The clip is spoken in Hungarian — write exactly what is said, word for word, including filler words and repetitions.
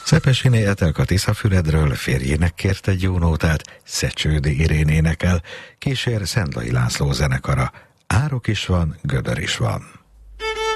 Szepesiné Etelka Tiszafüredről férjének kért egy jó nótát, Szecsődi Irén énekel, kísér Szendlai László zenekara. Árok is van, gödör is van.